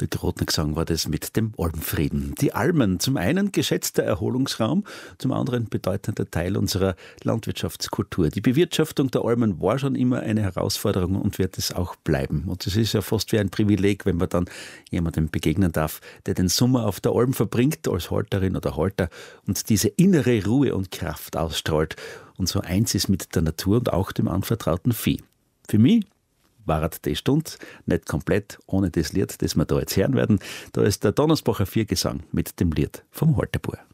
Der Grotner Gesang war das mit dem Alpenfrieden. Die Almen, zum einen geschätzter Erholungsraum, zum anderen bedeutender Teil unserer Landwirtschaftskultur. Die Bewirtschaftung der Almen war schon immer eine Herausforderung und wird es auch bleiben. Und es ist ja fast wie ein Privileg, wenn man dann jemandem begegnen darf, der den Sommer auf der Alm verbringt, als Halterin oder Halter und diese innere Ruhe und Kraft ausstrahlt und so eins ist mit der Natur und auch dem anvertrauten Vieh. Für mich war die Stunde nicht komplett ohne das Lied, das wir da jetzt hören werden. Da ist der Donnersbacher Viergesang mit dem Lied vom Halterbauer.